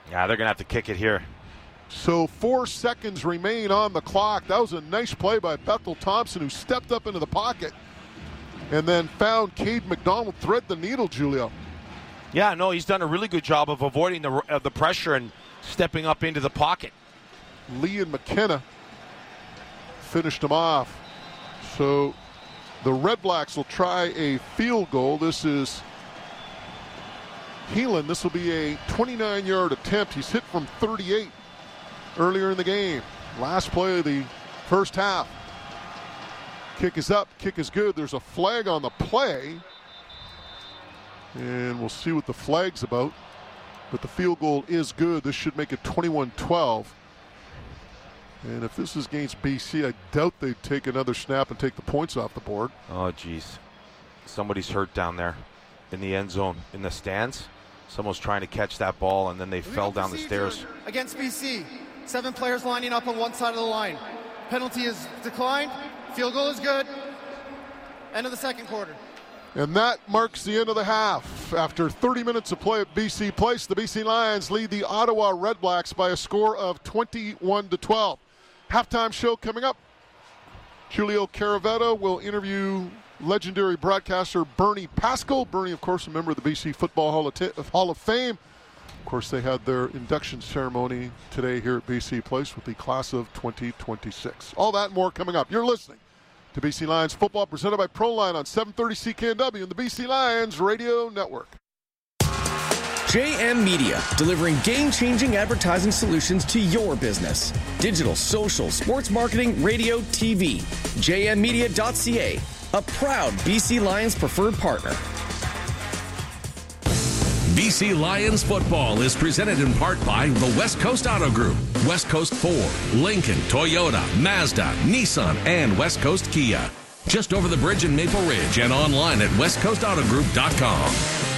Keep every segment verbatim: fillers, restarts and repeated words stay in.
Yeah, they're going to have to kick it here. So four seconds remain on the clock. That was a nice play by Bethel Thompson, who stepped up into the pocket and then found Cade McDonald thread the needle, Julio. Yeah, no, he's done a really good job of avoiding the uh, the pressure and stepping up into the pocket. Lee and McKenna finished him off. So the Red Blacks will try a field goal. This is Heelan. This will be a twenty-nine-yard attempt. He's hit from thirty-eight earlier in the game. Last play of the first half. Kick is up. Kick is good. There's a flag on the play. And we'll see what the flag's about. But the field goal is good. This should make it twenty-one twelve. And if this is against B C, I doubt they'd take another snap and take the points off the board. Oh, geez. Somebody's hurt down there in the end zone, in the stands. Someone's trying to catch that ball, and then they Illegal fell down the stairs. Against B C, seven players lining up on one side of the line. Penalty is declined. Field goal is good. End of the second quarter. And that marks the end of the half. After thirty minutes of play at B C Place, the B C Lions lead the Ottawa Red Blacks by a score of twenty-one to twelve. Halftime show coming up. Julio Caraveto will interview legendary broadcaster Bernie Pascal. Bernie, of course, a member of the B C Football Hall of, T- Hall of Fame. Of course, they had their induction ceremony today here at B C Place with the class of twenty twenty-six. All that and more coming up. You're listening to B C Lions football, presented by Proline on seven thirty C K N W and the B C Lions Radio Network. J M Media, delivering game-changing advertising solutions to your business. Digital, social, sports marketing, radio, T V. J M media dot C A, a proud B C Lions preferred partner. B C Lions football is presented in part by the West Coast Auto Group, West Coast Ford, Lincoln, Toyota, Mazda, Nissan, and West Coast Kia. Just over the bridge in Maple Ridge and online at west coast auto group dot com.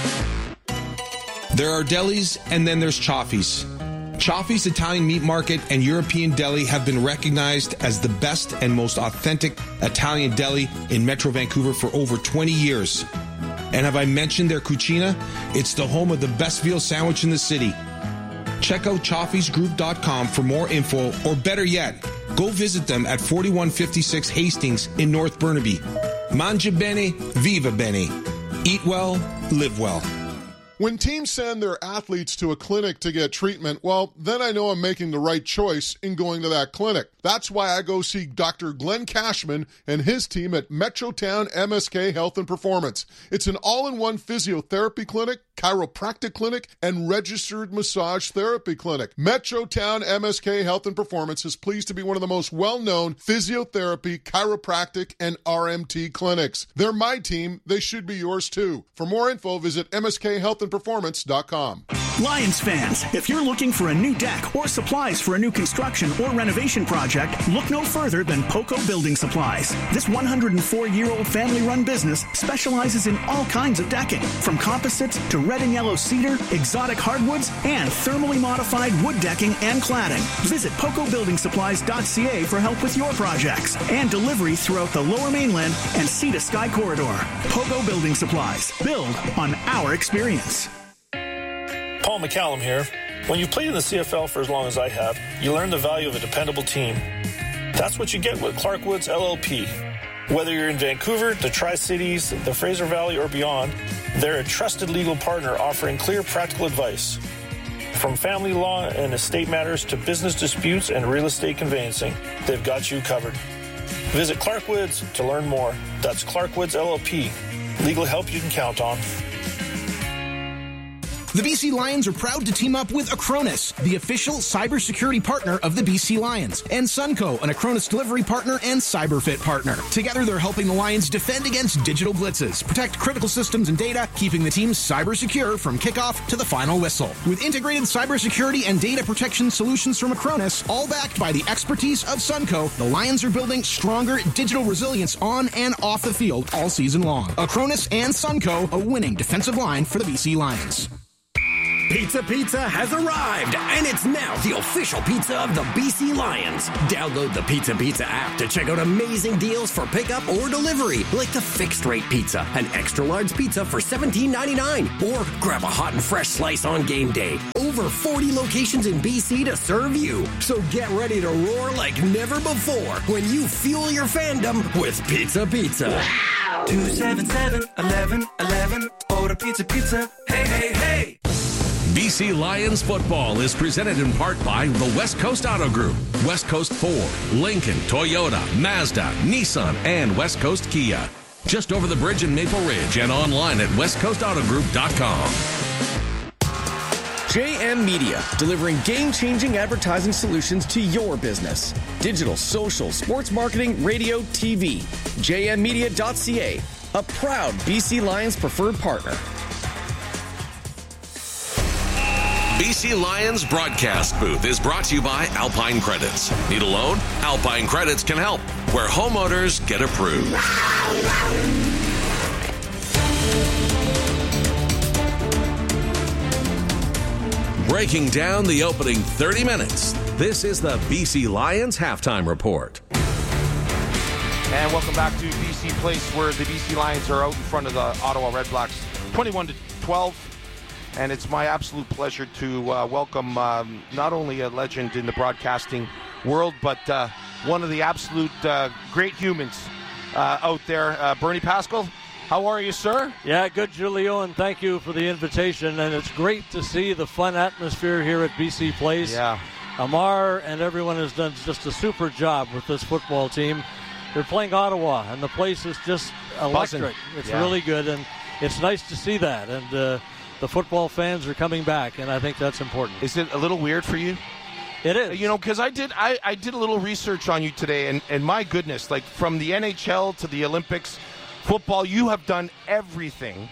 There are delis, and then there's Chaffee's. Chaffee's Italian Meat Market and European Deli have been recognized as the best and most authentic Italian deli in Metro Vancouver for over twenty years. And have I mentioned their cucina? It's the home of the best veal sandwich in the city. Check out chaffees group dot com for more info, or better yet, go visit them at forty-one fifty-six Hastings in North Burnaby. Mangia bene, viva bene. Eat well, live well. When teams send their athletes to a clinic to get treatment, well, then I know I'm making the right choice in going to that clinic. That's why I go see Doctor Glenn Cashman and his team at Metrotown M S K Health and Performance. It's an all-in-one physiotherapy clinic, chiropractic clinic, and registered massage therapy clinic. Metrotown M S K Health and Performance is pleased to be one of the most well-known physiotherapy, chiropractic, and R M T clinics. They're my team. They should be yours too. For more info, visit M S K health and performance dot com. Lions fans, if you're looking for a new deck or supplies for a new construction or renovation project, look no further than Poco Building Supplies. This one hundred four-year-old family-run business specializes in all kinds of decking, from composites to red and yellow cedar, exotic hardwoods, and thermally modified wood decking and cladding. Visit poco building supplies dot c a for help with your projects and delivery throughout the Lower Mainland and Sea to Sky corridor. Poco Building Supplies. Build on our experience. Paul McCallum here. When you've played in the C F L for as long as I have, you learn the value of a dependable team. That's what you get with Clark Woods L L P. Whether you're in Vancouver, the Tri-Cities, the Fraser Valley, or beyond, they're a trusted legal partner offering clear, practical advice. From family law and estate matters to business disputes and real estate conveyancing, they've got you covered. Visit Clark Woods to learn more. That's Clark Woods L L P. Legal help you can count on. The B C Lions are proud to team up with Acronis, the official cybersecurity partner of the B C Lions, and Sunco, an Acronis delivery partner and CyberFit partner. Together, they're helping the Lions defend against digital blitzes, protect critical systems and data, keeping the team cyber secure from kickoff to the final whistle. With integrated cybersecurity and data protection solutions from Acronis, all backed by the expertise of Sunco, the Lions are building stronger digital resilience on and off the field all season long. Acronis and Sunco, a winning defensive line for the B C Lions. Pizza Pizza has arrived, and it's now the official pizza of the B C Lions. Download the Pizza Pizza app to check out amazing deals for pickup or delivery, like the fixed rate pizza, an extra large pizza for seventeen ninety-nine, or grab a hot and fresh slice on game day. Over over forty locations in B C to serve you. So get ready to roar like never before when you fuel your fandom with Pizza Pizza. two seven seven, eleven eleven, order Pizza Pizza. Hey, hey, hey! B C Lions football is presented in part by the West Coast Auto Group, West Coast Ford, Lincoln, Toyota, Mazda, Nissan, and West Coast Kia. Just over the bridge in Maple Ridge and online at west coast auto group dot com. J M Media, delivering game-changing advertising solutions to your business. Digital, social, sports marketing, radio, T V. J M media dot C A, a proud B C Lions preferred partner. B C Lions broadcast booth is brought to you by Alpine Credits. Need a loan? Alpine Credits can help, where homeowners get approved. Breaking down the opening thirty minutes, this is the B C Lions Halftime Report. And welcome back to B C Place, where the B C Lions are out in front of the Ottawa Redblacks, twenty-one to twelve. And it's my absolute pleasure to uh, welcome um, not only a legend in the broadcasting world, but uh, one of the absolute uh, great humans uh, out there, uh, Bernie Pascal. How are you, sir? Yeah, good, Julio, and thank you for the invitation. And it's great to see the fun atmosphere here at B C Place. Yeah. Amar and everyone has done just a super job with this football team. They're playing Ottawa, and the place is just electric. Buzzing. It's Yeah. really good, and it's nice to see that. And uh, the football fans are coming back, and I think that's important. Is it a little weird for you? It is. You know, because I did I, I did a little research on you today, and, and my goodness, like from the N H L to the Olympics, football, you have done everything.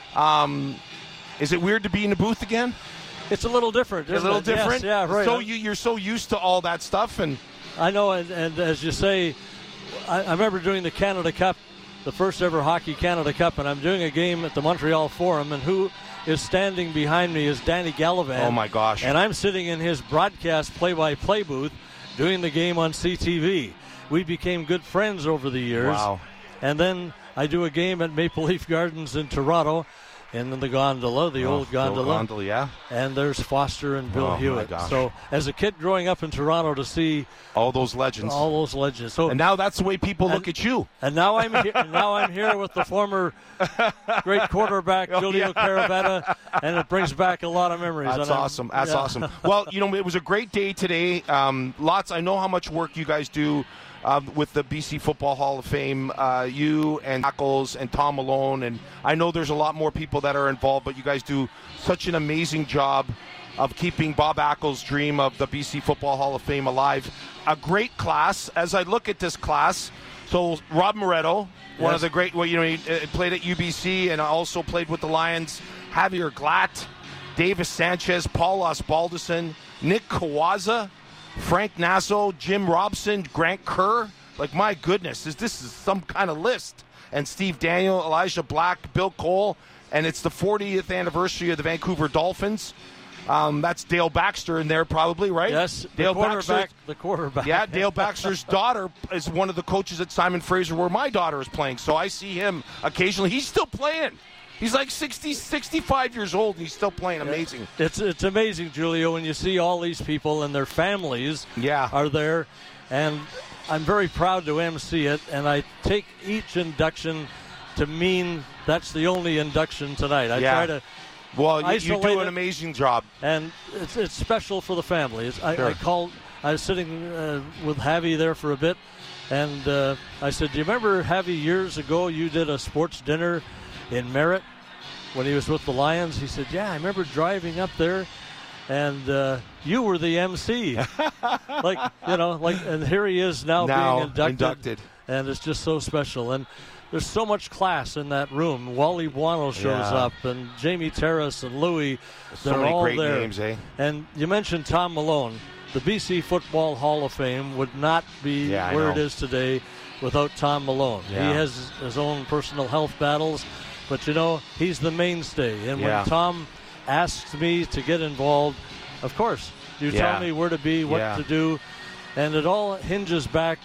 Um, is it weird to be in the booth again? It's a little different. A isn't little it? Yes, different? yeah, right. So you, you're so used to all that stuff. and I know, and, and as you say, I, I remember doing the Canada Cup, the first ever Hockey Canada Cup, and I'm doing a game at the Montreal Forum, and who is standing behind me is Danny Gallivan. Oh, my gosh. And I'm sitting in his broadcast play-by-play booth doing the game on C T V. We became good friends over the years. Wow. And then I do a game at Maple Leaf Gardens in Toronto, in the gondola, the Oh, old gondola. the gondola, yeah. And there's Foster and Bill Oh, my Hewitt. gosh. So as a kid growing up in Toronto, to see all those legends, all those legends. So and now that's the way people and, look at you. And now I'm here, and now I'm here with the former great quarterback Oh, Julio yeah. Caravetta, and it brings back a lot of memories. That's And I'm- awesome. That's yeah. awesome. Well, you know, it was a great day today. Um, lots. I know how much work you guys do um, with the B C Football Hall of Fame. Uh, you and Ackles and Tom Malone, and I know there's a lot more people that are involved, but you guys do such an amazing job of keeping Bob Ackles' dream of the B C Football Hall of Fame alive. A great class. As I look at this class, so Rob Moretto, one Yes. of the great, well, you know, he uh, played at U B C and also played with the Lions. Javier Glatt, Davis Sanchez, Paul Osbaldiston, Nick Kawaza, Frank Nasso, Jim Robson, Grant Kerr. Like, my goodness, is this is some kind of list. And Steve Daniel, Elijah Black, Bill Cole, and it's the fortieth anniversary of the Vancouver Dolphins. Um, that's Dale Baxter in there probably, right? Yes, the Dale quarterback. Baxter. The quarterback. Yeah, Dale Baxter's daughter is one of the coaches at Simon Fraser where my daughter is playing. So I see him occasionally. He's still playing. He's like sixty, sixty-five years old, and he's still playing. Amazing. It's it's amazing, Julio, when you see all these people and their families Yeah. are there. And I'm very proud to emcee it, and I take each induction to mean that's the only induction tonight. I Yeah. try to Well, you, you isolate do it. an amazing job. And it's it's special for the family. It's, I, Sure. I called. I was sitting uh, with Javi there for a bit, and uh, I said, "Do you remember, Javi, years ago you did a sports dinner in Merritt when he was with the Lions?" He said, "Yeah, I remember driving up there, and uh, you were the M C." Like, you know, like, and here he is now, Now being inducted, inducted. and it's just so special. And there's so much class in that room. Wally Buono shows Yeah. up, and Jamie Terrace and Louie. So They're many all great there. names, eh? And you mentioned Tom Malone. The B C Football Hall of Fame would not be Yeah, I where know. it is today without Tom Malone. Yeah. He has his own personal health battles, but you know, he's the mainstay. And Yeah. when Tom asks me to get involved, of course, you Yeah. tell me where to be, what Yeah. to do, and it all hinges back.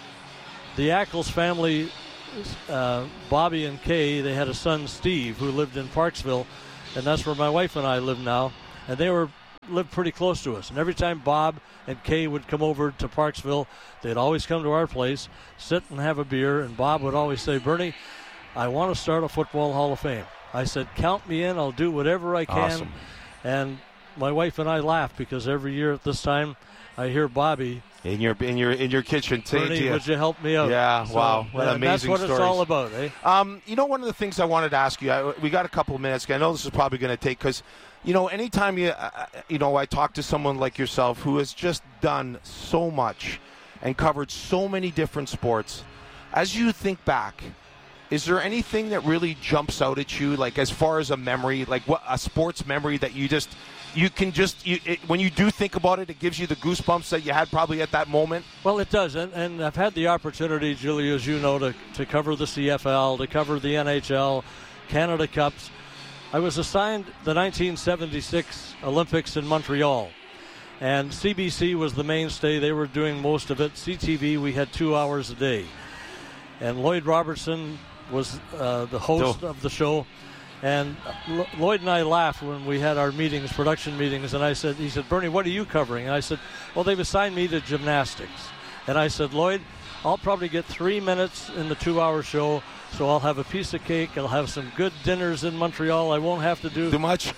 The Ackles family, uh, Bobby and Kay, they had a son, Steve, who lived in Parksville, and that's where my wife and I live now. And they were lived pretty close to us. And every time Bob and Kay would come over to Parksville, they'd always come to our place, sit and have a beer. And Bob would always say, Bernie, I want to start a Football Hall of Fame. I said, count me in. I'll do whatever I can. Awesome. And my wife and I laugh because every year at this time, I hear Bobby in your in your in your kitchen. Bernie, you. would you help me out? Yeah, so, wow, what amazing that's what stories. It's all about, eh? Um, you know, one of the things I wanted to ask you, I, we got a couple of minutes. I know this is probably going to take because, you know, anytime you uh, you know I talk to someone like yourself who has just done so much and covered so many different sports, as you think back, is there anything that really jumps out at you, like as far as a memory, like what a sports memory that you just you can just you, it, when you do think about it, it gives you the goosebumps that you had probably at that moment? Well, it does, and, and I've had the opportunity, Julie, as you know, to, to cover the C F L, to cover the N H L, Canada Cups. I was assigned the nineteen seventy-six Olympics in Montreal, and C B C was the mainstay. They were doing most of it. C T V, we had two hours a day. And Lloyd Robertson was uh, the host oh. of the show. And L- Lloyd and I laughed when we had our meetings, production meetings, and I said, he said, Bernie, what are you covering? And I said, well, they've assigned me to gymnastics. And I said, Lloyd, I'll probably get three minutes in the two-hour show, so I'll have a piece of cake, I'll have some good dinners in Montreal, I won't have to do too much.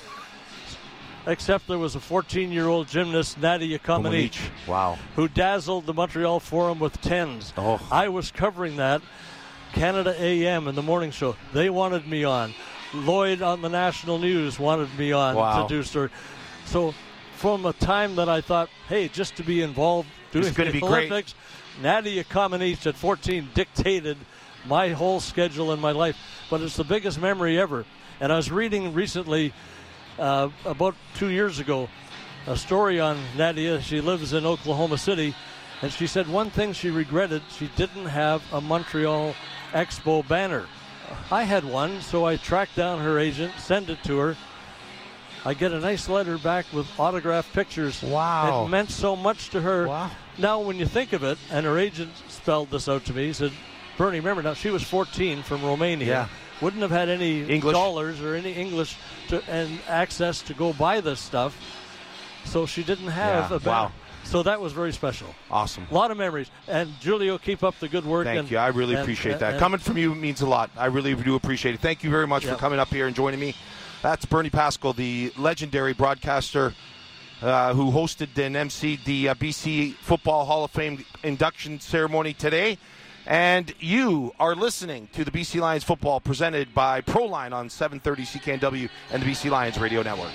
Except there was a fourteen-year-old gymnast, Nadia Comaneci, wow, who dazzled the Montreal Forum with tens. Oh. I was covering that. Canada A M in the morning show, they wanted me on. Lloyd on the national news wanted me on wow. to do story. So from a time that I thought, hey, just to be involved doing it's gonna the be Olympics, great. Nadia Comaneci at fourteen dictated my whole schedule in my life. But it's the biggest memory ever. And I was reading recently, uh, about two years ago, a story on Nadia. She lives in Oklahoma City, and she said one thing she regretted, she didn't have a Montreal Expo banner. I had one, so I tracked down her agent, send it to her. I get a nice letter back with autographed pictures. Wow. It meant so much to her. Wow. Now, when you think of it, and her agent spelled this out to me, he said, Bernie, remember now, she was fourteen from Romania. Yeah. Wouldn't have had any English. dollars or any English to, and access to go buy this stuff. So she didn't have yeah. a banner. Wow. So that was very special. Awesome. A lot of memories. And Julio, keep up the good work. Thank and, you. I really and, appreciate and, that. and, Coming from you means a lot. I really do appreciate it. Thank you very much yep. for coming up here and joining me. That's Bernie Pascal, the legendary broadcaster uh, who hosted and emceed the uh, B C Football Hall of Fame induction ceremony today. And you are listening to the B C Lions football presented by ProLine on seven thirty C K N W and the B C Lions Radio Network.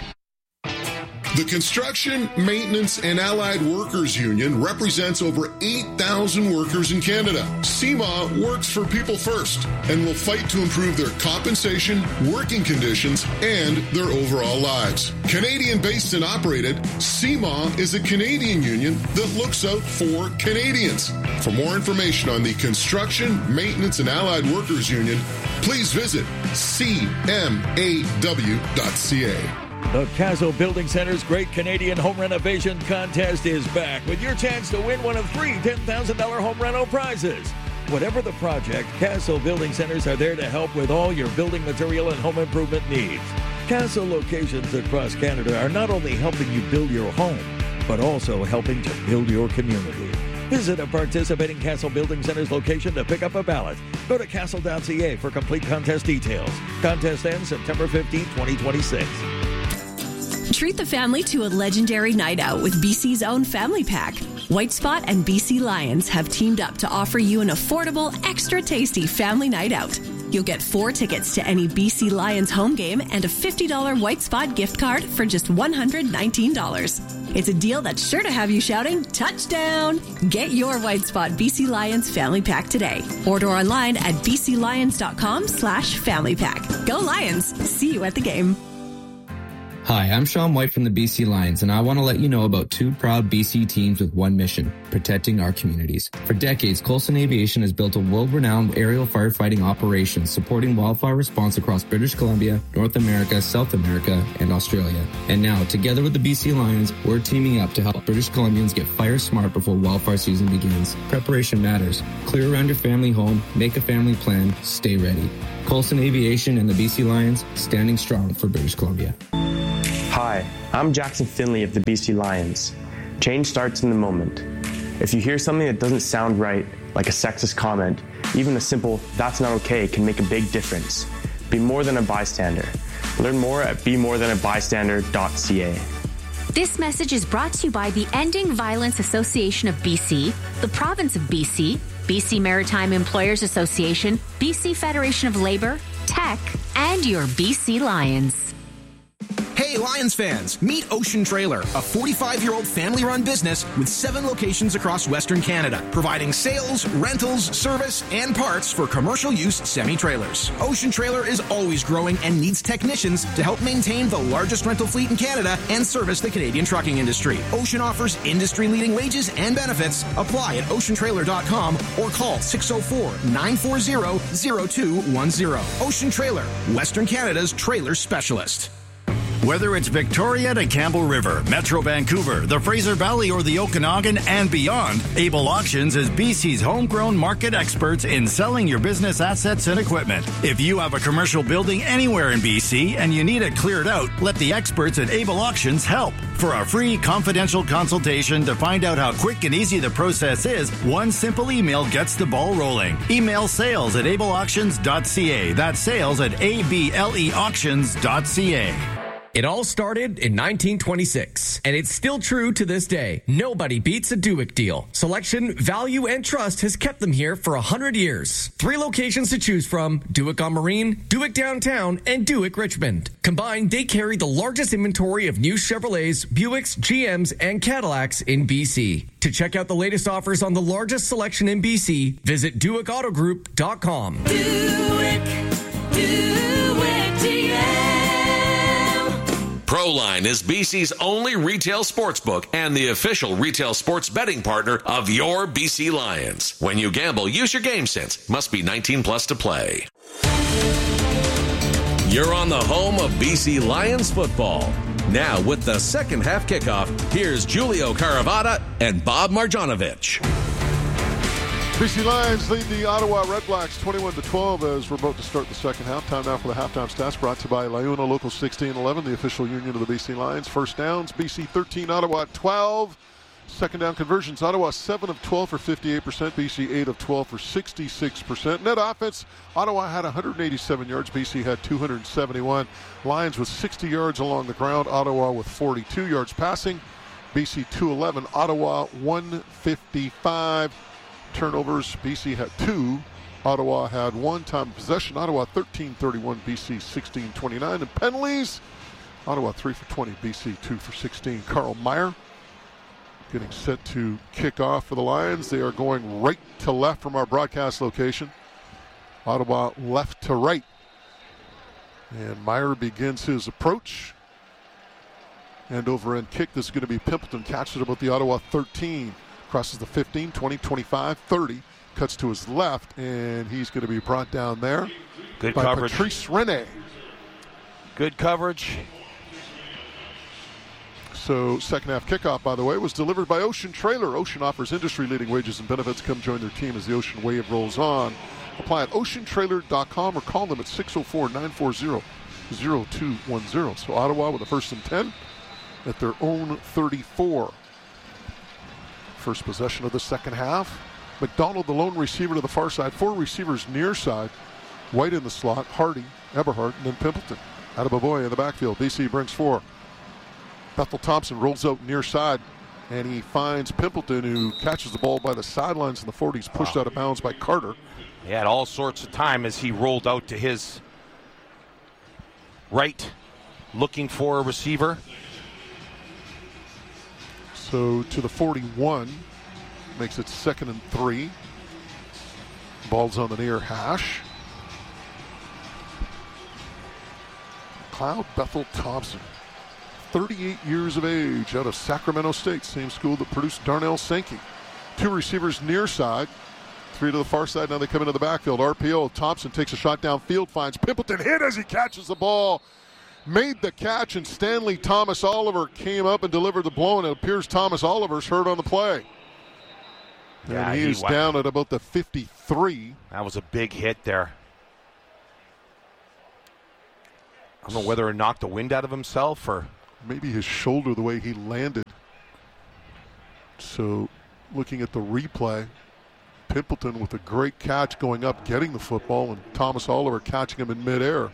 The Construction, Maintenance, and Allied Workers Union represents over eight thousand workers in Canada. C M A works for people first and will fight to improve their compensation, working conditions, and their overall lives. Canadian-based and operated, C M A is a Canadian union that looks out for Canadians. For more information on the Construction, Maintenance, and Allied Workers Union, please visit c m a w dot c a. The Castle Building Center's Great Canadian Home Renovation Contest is back with your chance to win one of three ten thousand dollars home rental prizes. Whatever the project, Castle Building Centers are there to help with all your building material and home improvement needs. Castle locations across Canada are not only helping you build your home, but also helping to build your community. Visit a participating Castle Building Centers location to pick up a ballot. Go to castle dot c a for complete contest details. Contest ends September fifteenth, twenty twenty-six. Treat the family to a legendary night out with B C's own Family Pack. White Spot and B C Lions have teamed up to offer you an affordable, extra tasty family night out. You'll get four tickets to any B C Lions home game and a fifty dollars White Spot gift card for just one hundred nineteen dollars. It's a deal that's sure to have you shouting, touchdown! Get your White Spot B C Lions Family Pack today. Order online at b c lions dot com slash family pack. Go Lions! See you at the game. Hi, I'm Sean White from the B C Lions, and I want to let you know about two proud B C teams with one mission, protecting our communities. For decades, Coulson Aviation has built a world-renowned aerial firefighting operation supporting wildfire response across British Columbia, North America, South America, and Australia. And now, together with the B C Lions, we're teaming up to help British Columbians get fire smart before wildfire season begins. Preparation matters. Clear around your family home, make a family plan, stay ready. Coulson Aviation and the B C Lions, standing strong for British Columbia. Hi, I'm Jackson Finley of the B C Lions. Change starts in the moment. If you hear something that doesn't sound right, like a sexist comment, even a simple, "that's not okay," can make a big difference. Be more than a bystander. Learn more at be more than a bystander dot c a. This message is brought to you by the Ending Violence Association of B C, the Province of B C, B C Maritime Employers Association, B C Federation of Labor, Tech, and your B C Lions. Hey, Lions fans, meet Ocean Trailer, a forty-five-year-old family-run business with seven locations across Western Canada, providing sales, rentals, service, and parts for commercial use semi-trailers. Ocean Trailer is always growing and needs technicians to help maintain the largest rental fleet in Canada and service the Canadian trucking industry. Ocean offers industry-leading wages and benefits. Apply at ocean trailer dot com or call six oh four, nine four zero, zero two one zero. Ocean Trailer, Western Canada's trailer specialist. Whether it's Victoria to Campbell River, Metro Vancouver, the Fraser Valley, or the Okanagan and beyond, Able Auctions is B C's homegrown market experts in selling your business assets and equipment. If you have a commercial building anywhere in B C and you need it cleared out, let the experts at Able Auctions help. For a free confidential consultation to find out how quick and easy the process is, one simple email gets the ball rolling. Email sales at able auctions dot c a. That's sales at a b l e auctions dot c a. It all started in nineteen twenty-six, and it's still true to this day. Nobody beats a Duick deal. Selection, value, and trust has kept them here for one hundred years. Three locations to choose from: Duick on Marine, Duick Downtown, and Duick Richmond. Combined, they carry the largest inventory of new Chevrolets, Buicks, G Ms, and Cadillacs in B C. To check out the latest offers on the largest selection in B C, visit Duick Auto Group dot com. Duick, Duick D M. Proline is B C's only retail sportsbook and the official retail sports betting partner of your B C Lions. When you gamble, use your game sense. Must be nineteen plus to play. You're on the home of B C Lions football. Now with the second half kickoff, here's Julio Caravata and Bob Marjanovic. B C Lions lead the Ottawa Redblacks twenty-one to twelve as we're about to start the second half. Time now for the halftime stats brought to you by Liuna Local sixteen eleven, the official union of the B C Lions. First downs, B C thirteen, Ottawa twelve. Second down conversions, Ottawa seven of twelve for fifty-eight percent, B C eight of twelve for sixty-six percent. Net offense, Ottawa had one hundred eighty-seven yards, B C had two hundred seventy-one. Lions with sixty yards along the ground, Ottawa with forty-two yards passing. B C two eleven, Ottawa one fifty-five. Turnovers, B C had two, Ottawa had one. Time of possession, Ottawa thirteen thirty-one, B C sixteen twenty-nine. And penalties, Ottawa three for twenty, B C two for sixteen. Carl Meyer getting set to kick off for the Lions. They are going right to left from our broadcast location. Ottawa left to right. And Meyer begins his approach. End over end kick. This is going to be Pimpleton. Catches it about the Ottawa thirteen. Crosses the fifteen, twenty, twenty-five, thirty. Cuts to his left, and he's going to be brought down there. Good by coverage. Patrice Rene. Good coverage. So second half kickoff, by the way, was delivered by Ocean Trailer. Ocean offers industry-leading wages and benefits. Come join their team as the Ocean Wave rolls on. Apply at ocean trailer dot com or call them at six oh four, nine four zero, zero two one zero. So Ottawa with a first and ten at their own thirty-four. First possession of the second half. McDonald, the lone receiver to the far side. Four receivers near side. White in the slot. Hardy, Eberhardt, and then Pimpleton. Adebaboy in the backfield. B C brings four. Bethel Thompson rolls out near side, and he finds Pimpleton, who catches the ball by the sidelines in the forties, pushed out of bounds by Carter. He had all sorts of time as he rolled out to his right, looking for a receiver. So to the forty-one, makes it second and three. Ball's on the near hash. Cloud Bethel Thompson, thirty-eight years of age, out of Sacramento State, same school that produced Darnell Sankey. Two receivers near side, three to the far side. Now they come into the backfield. R P O, Thompson takes a shot downfield, finds Pimpleton, hit as he catches the ball. Made the catch, and Stanley Thomas Oliver came up and delivered the blow, and it appears Thomas Oliver's hurt on the play. Yeah, and he, he is went. down at about the fifty-three. That was a big hit there. I don't know whether it knocked the wind out of himself or maybe his shoulder, the way he landed. So looking at the replay, Pimpleton with a great catch going up, getting the football, and Thomas Oliver catching him in midair.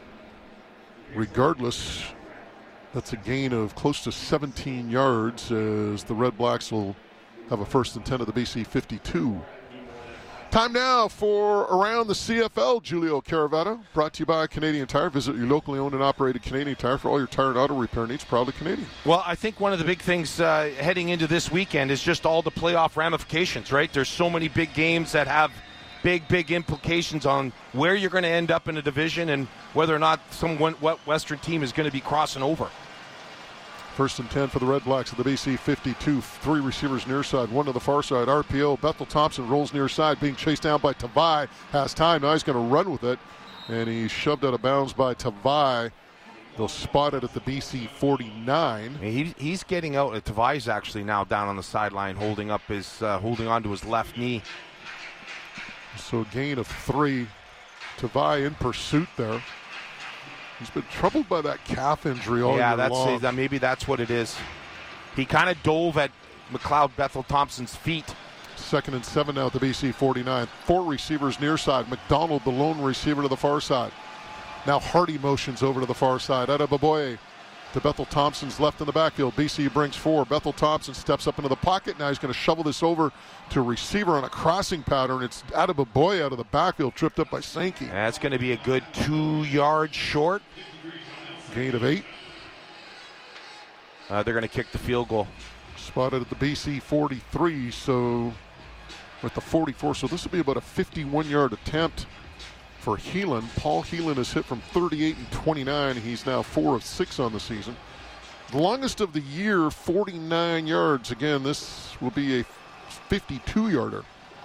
Regardless, that's a gain of close to seventeen yards as the Red Blacks will have a first and ten at the B C fifty-two. Time now for Around the C F L. Julio Caravetta, brought to you by Canadian Tire. Visit your locally owned and operated Canadian Tire for all your tire and auto repair needs. Proudly Canadian. Well, I think one of the big things uh, heading into this weekend is just all the playoff ramifications, right? There's so many big games that have big, big implications on where you're going to end up in a division and whether or not some one, what Western team is going to be crossing over. First and ten for the Red Blacks at the B C fifty-two. Three receivers near side, one to the far side. R P O, Bethel Thompson rolls near side, being chased down by Tavai. Has time, now he's going to run with it. And he's shoved out of bounds by Tavai. They'll spot it at the B C forty-nine. He, he's getting out. Tavai's actually now down on the sideline, holding up his, uh, holding on to his left knee. So a gain of three. Tavai in pursuit there. He's been troubled by that calf injury all yeah, year that's long. that maybe that's what it is. He kind of dove at McLeod Bethel Thompson's feet. Second and seven now at the B C forty-nine. Four receivers near side. McDonald, the lone receiver, to the far side. Now Hardy motions over to the far side. Adebaboye to Bethel Thompson's left in the backfield. B C brings four. Bethel Thompson steps up into the pocket. Now he's going to shovel this over to a receiver on a crossing pattern. It's Adebaboye out of the backfield, tripped up by Sankey. That's going to be a good two yards short. Gain of eight. Uh, they're going to kick the field goal. Spotted at the B C forty-three, so with the forty-four. So this will be about a fifty-one-yard attempt for Heelan. Paul Heelan is hit from thirty-eight and twenty-nine. He's now four of six on the season. The longest of the year, forty-nine yards. Again, this will be a fifty-two-yarder.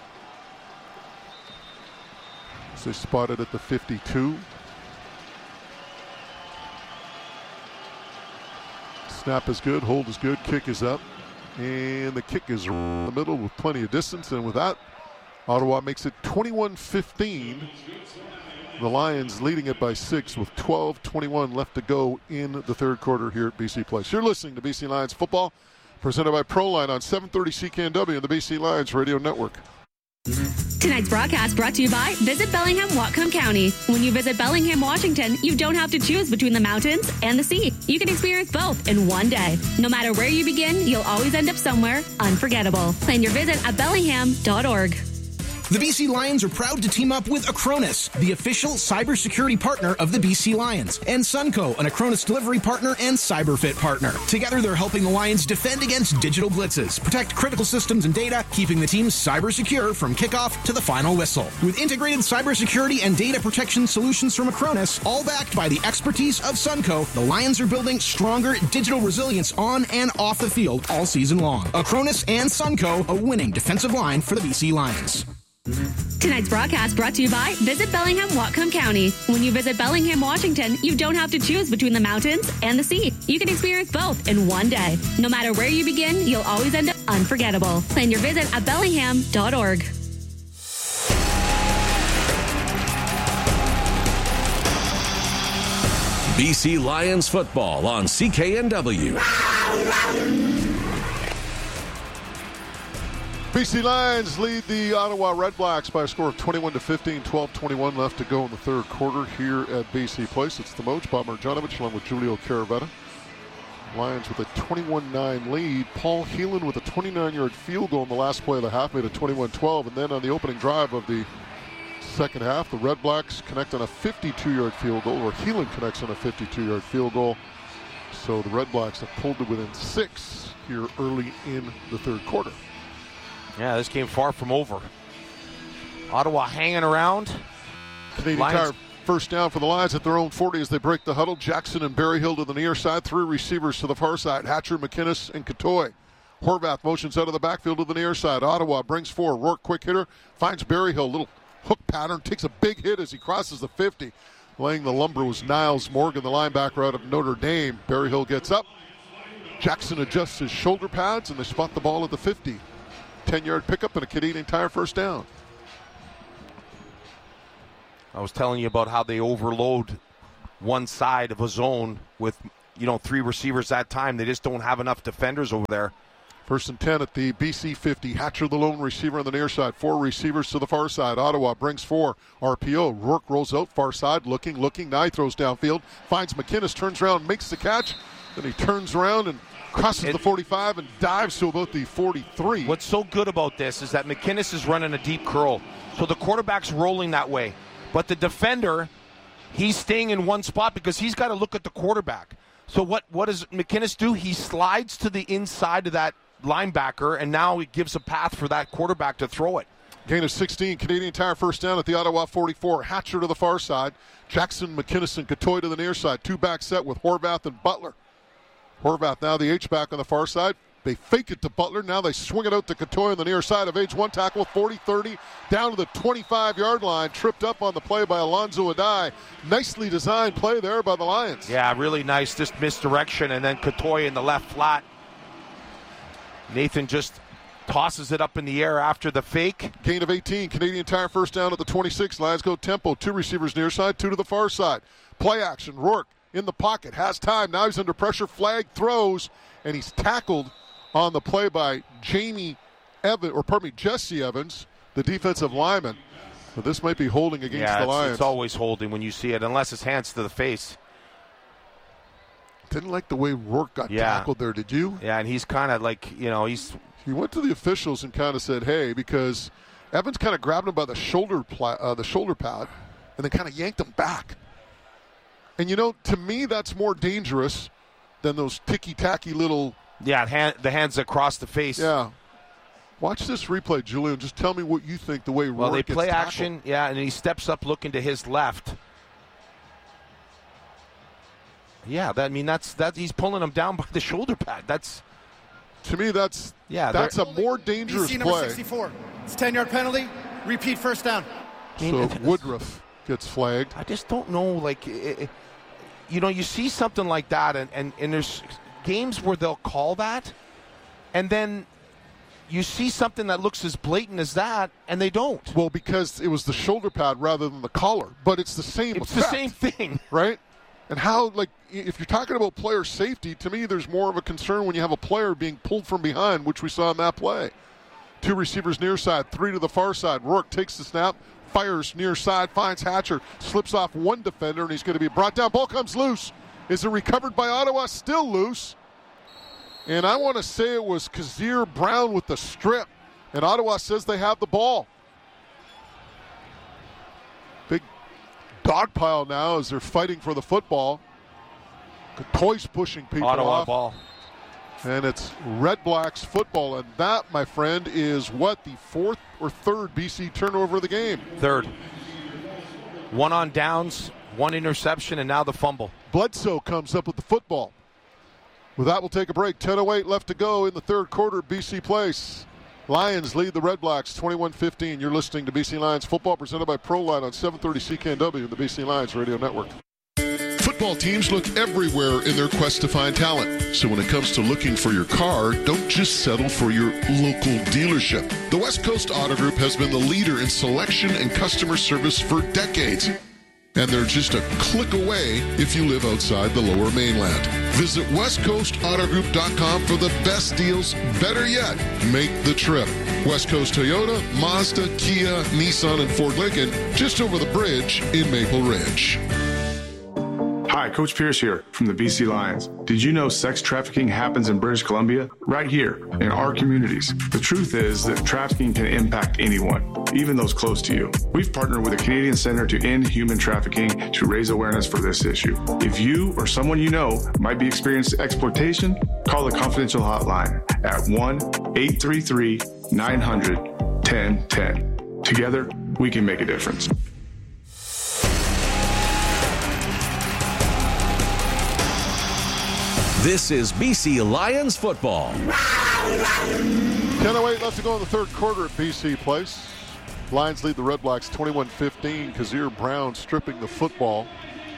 So they spotted at the fifty-two. Snap is good, hold is good, kick is up. And the kick is in the middle with plenty of distance. And with that, Ottawa makes it twenty-one fifteen. The Lions leading it by six with twelve twenty-one left to go in the third quarter here at B C Place. You're listening to B C Lions football, presented by Proline on seven thirty C K N W and the B C Lions Radio Network. Tonight's broadcast brought to you by Visit Bellingham, Whatcom County. When you visit Bellingham, Washington, you don't have to choose between the mountains and the sea. You can experience both in one day. No matter where you begin, you'll always end up somewhere unforgettable. Plan your visit at bellingham dot org. The B C Lions are proud to team up with Acronis, the official cybersecurity partner of the B C Lions, and Sunco, an Acronis delivery partner and CyberFit partner. Together, they're helping the Lions defend against digital blitzes, protect critical systems and data, keeping the team cyber secure from kickoff to the final whistle. With integrated cybersecurity and data protection solutions from Acronis, all backed by the expertise of Sunco, the Lions are building stronger digital resilience on and off the field all season long. Acronis and Sunco, a winning defensive line for the B C Lions. Tonight's broadcast brought to you by Visit Bellingham, Whatcom County. When you visit Bellingham, Washington, you don't have to choose between the mountains and the sea. You can experience both in one day. No matter where you begin, you'll always end up unforgettable. Plan your visit at bellingham dot org. B C Lions football on C K N W. B C Lions lead the Ottawa Red Blacks by a score of twenty-one to fifteen, twelve twenty-one left to go in the third quarter here at B C Place. It's the Moj, Bob Marjanovic, along with Julio Caravetta. Lions with a twenty-one nine lead. Paul Heelan with a twenty-nine-yard field goal in the last play of the half, made it twenty-one twelve. And then on the opening drive of the second half, the Red Blacks connect on a fifty-two-yard field goal, or Heelan connects on a fifty-two-yard field goal. So the Red Blacks have pulled it within six here early in the third quarter. Yeah, this game far from over. Ottawa hanging around. Canadian Lions. Tire first down for the Lions at their own forty as they break the huddle. Jackson and Berryhill to the near side. Three receivers to the far side. Hatcher, McInnes, and Katoy. Horvath motions out of the backfield to the near side. Ottawa brings four. Rourke, quick hitter, finds Berryhill. Little hook pattern. Takes a big hit as he crosses the fifty. Laying the lumber was Niles Morgan, the linebacker out of Notre Dame. Berryhill gets up. Jackson adjusts his shoulder pads, and they spot the ball at the fifty. ten-yard pickup and a Canadian Tire first down. I was telling you about how they overload one side of a zone with you know, three receivers that time. They just don't have enough defenders over there. First and ten at the B C fifty. Hatcher, the lone receiver on the near side. Four receivers to the far side. Ottawa brings four. R P O. Rourke rolls out far side, looking, looking. Now he throws downfield. Finds McInnes, turns around, makes the catch. Then he turns around and crosses it, the forty-five and dives to about the forty-three. What's so good about this is that McInnes is running a deep curl. So the quarterback's rolling that way. But the defender, he's staying in one spot because he's got to look at the quarterback. So what, what does McInnes do? He slides to the inside of that linebacker, and now he gives a path for that quarterback to throw it. Gain of sixteen. Canadian Tire first down at the Ottawa forty-four. Hatcher to the far side. Jackson, McInnes, and Catoy to the near side. Two back set with Horvath and Butler. Horvath now the H-back on the far side. They fake it to Butler. Now they swing it out to Catoy on the near side of age one tackle, forty thirty, down to the twenty-five-yard line. Tripped up on the play by Alonzo Adai. Nicely designed play there by the Lions. Yeah, really nice. Just misdirection, and then Catoy in the left flat. Nathan just tosses it up in the air after the fake. Gain of eighteen. Canadian Tire first down at the twenty-six. Lions go tempo. Two receivers near side, two to the far side. Play action. Rourke in the pocket. Has time. Now he's under pressure. Flag throws, and he's tackled on the play by Jamie Evans, or pardon me, Jesse Evans, the defensive lineman. But this might be holding against yeah, the it's, Lions. It's always holding when you see it, unless it's hands to the face. Didn't like the way Rourke got yeah. tackled there, did you? Yeah, and he's kind of like, you know, he's... He went to the officials and kind of said, hey, because Evans kind of grabbed him by the shoulder pla- uh, the shoulder pad and then kind of yanked him back. And, you know, to me, that's more dangerous than those ticky-tacky little... Yeah, hand, the hands across the face. Yeah. Watch this replay, Julian. Just tell me what you think the way Rourke Well, they gets play tackled. action, yeah, and he steps up looking to his left. Yeah, that, I mean, that's that he's pulling him down by the shoulder pad. That's... To me, that's yeah, that's a more dangerous B C number play. sixty-four. It's a ten-yard penalty. Repeat first down. So Woodruff gets flagged. I just don't know, like, it, you know, you see something like that, and, and, and there's games where they'll call that, and then you see something that looks as blatant as that, and they don't. Well, because it was the shoulder pad rather than the collar, but it's the same It's effect, the same thing. right? And how, like, if you're talking about player safety, to me there's more of a concern when you have a player being pulled from behind, which we saw in that play. Two receivers near side, three to the far side. Rourke takes the snap, fires near side, finds Hatcher, slips off one defender, and he's going to be brought down. Ball comes loose. Is it recovered by Ottawa? Still loose. And I want to say it was Kazir Brown with the strip. And Ottawa says they have the ball. Big dog pile now as they're fighting for the football. Toys pushing people Ottawa off. ball. And it's Red Blacks football. And that, my friend, is what, the fourth or third B C turnover of the game? Third. One on downs, one interception, and now the fumble. Bledsoe comes up with the football. With that, we'll take a break. ten oh eight left to go in the third quarter at B C Place. Lions lead the Red Blacks twenty-one fifteen. You're listening to B C Lions football presented by ProLine on seven thirty C K N W and the B C Lions Radio Network. Football teams look everywhere in their quest to find talent. So when it comes to looking for your car, don't just settle for your local dealership. The West Coast Auto Group has been the leader in selection and customer service for decades. And they're just a click away if you live outside the Lower Mainland. Visit west coast auto group dot com for the best deals. Better yet, make the trip. West Coast Toyota, Mazda, Kia, Nissan, and Ford Lincoln, just over the bridge in Maple Ridge. Hi, Coach Pierce here from the B C Lions. Did you know sex trafficking happens in British Columbia? Right here, in our communities. The truth is that trafficking can impact anyone, even those close to you. We've partnered with the Canadian Center to End Human Trafficking to raise awareness for this issue. If you or someone you know might be experiencing exploitation, call the confidential hotline at one eight three three nine hundred ten ten. Together, we can make a difference. This is B C Lions football. ten oh eight left to go in the third quarter at B C Place. Lions lead the Red Blacks twenty-one fifteen. Kazir Brown stripping the football.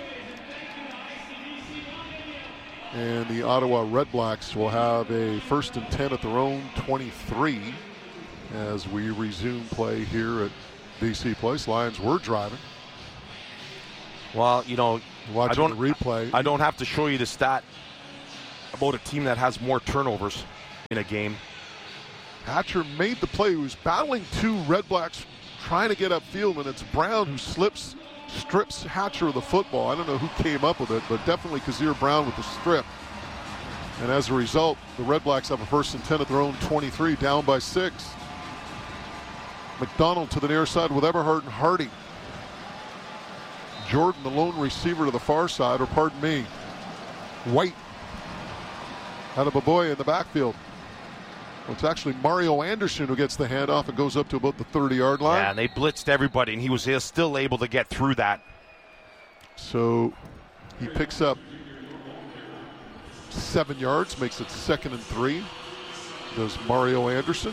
And the Ottawa Red Blacks will have a first and ten at their own twenty-three as we resume play here at B C Place. Lions were driving. Well, you know, Watching I don't, the replay. I don't have to show you the stat about a team that has more turnovers in a game. Hatcher made the play. He was battling two Red Blacks trying to get upfield, and it's Brown who slips, strips Hatcher of the football. I don't know who came up with it, but definitely Kazir Brown with the strip. And as a result, the Red Blacks have a first and ten at their own twenty-three, down by six. McDonald to the near side with Eberhardt and Hardy. Jordan, the lone receiver, to the far side, or pardon me, White out of Baboya in the backfield. Well, it's actually Mario Anderson who gets the handoff and goes up to about the thirty-yard line. Yeah, and they blitzed everybody, and he was still able to get through that. So he picks up seven yards, makes it second and three. Does Mario Anderson.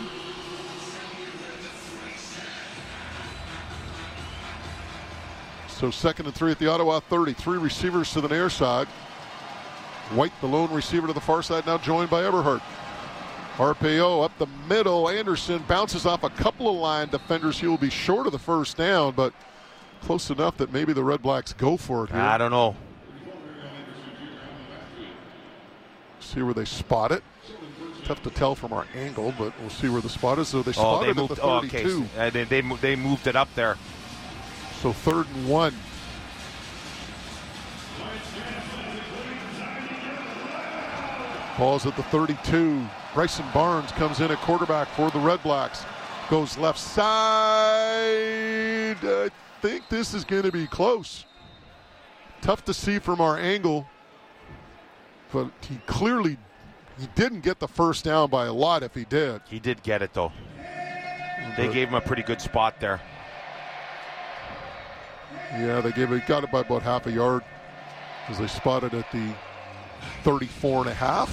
So second and three at the Ottawa thirty. Three receivers to the near side. White, the lone receiver to the far side, now joined by Eberhardt. R P O up the middle. Anderson bounces off a couple of line defenders. He will be short of the first down, but close enough that maybe the Red Blacks go for it here. I don't know. See where they spot it. Tough to tell from our angle, but we'll see where the spot is. So they spot oh, they it moved, at the oh, thirty-two. okay. Uh, they, they, they moved it up there. So third and one. Ball's at the thirty-two. Bryson Barnes comes in at quarterback for the Red Blacks. Goes left side. I think this is going to be close. Tough to see from our angle. But he clearly he didn't get the first down by a lot if he did. He did get it, though. They gave him a pretty good spot there. Yeah, they gave it, got it by about half a yard as they spotted at the thirty-four and a half.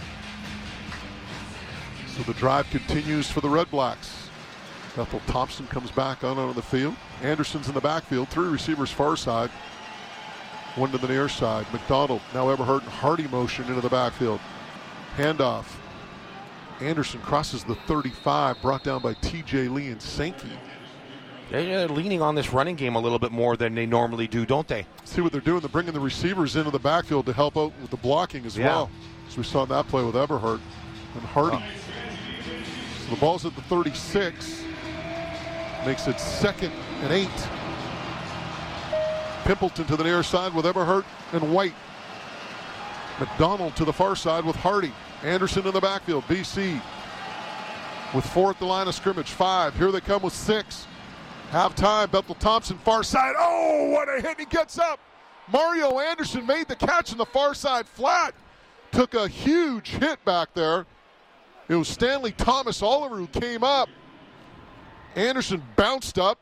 So the drive continues for the Red Blacks. Bethel Thompson comes back on onto the field. Anderson's in the backfield. Three receivers far side. One to the near side. McDonald, now Eberhardt and Hardy motion into the backfield. Handoff. Anderson crosses the thirty-five, brought down by T J Lee and Sankey. They're leaning on this running game a little bit more than they normally do, don't they? See what they're doing. They're bringing the receivers into the backfield to help out with the blocking as yeah. well. So we saw that play with Eberhardt and Hardy. Oh. So the ball's at the thirty-six. Makes it second and eight. Pimpleton to the near side with Eberhardt and White. McDonald to the far side with Hardy. Anderson in the backfield. B C with four at the line of scrimmage. Five. Here they come with six. Half time. Bethel Thompson far side. Oh, what a hit. He gets up. Mario Anderson made the catch in the far side flat. Took a huge hit back there. It was Stanley Thomas Oliver who came up. Anderson bounced up.